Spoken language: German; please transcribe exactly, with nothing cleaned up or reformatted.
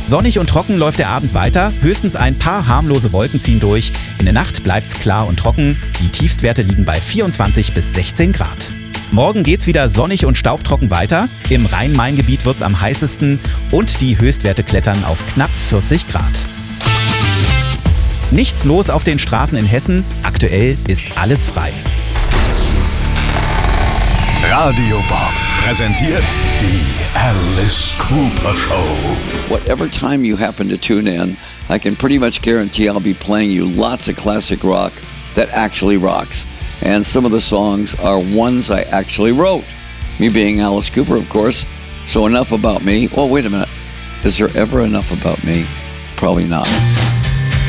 Sonnig und trocken läuft der Abend weiter. Höchstens ein paar harmlose Wolken ziehen durch. In der Nacht bleibt's klar und trocken. Die Tiefstwerte liegen bei vierundzwanzig bis sechzehn Grad. Morgen geht's wieder sonnig und staubtrocken weiter. Im Rhein-Main-Gebiet wird's am heißesten und die Höchstwerte klettern auf knapp vierzig Grad. Nichts los auf den Straßen in Hessen. Aktuell ist alles frei. Radio Bob präsentiert die Alice Cooper Show. Whatever time you happen to tune in, I can pretty much guarantee I'll be playing you lots of classic rock that actually rocks. And some of the songs are ones I actually wrote. Me being Alice Cooper, of course. So enough about me. Well, wait a minute. Is there ever enough about me? Probably not.